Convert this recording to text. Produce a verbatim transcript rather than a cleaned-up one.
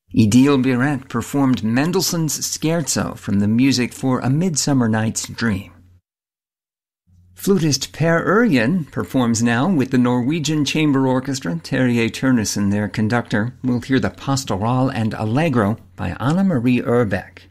Idil Biret performed Mendelssohn's Scherzo from the music for A Midsummer Night's Dream. Flutist Per Ørjan performs now with the Norwegian Chamber Orchestra, Terje Turnesen their conductor. We'll hear the Pastoral and Allegro by Anna Marie Urbeck.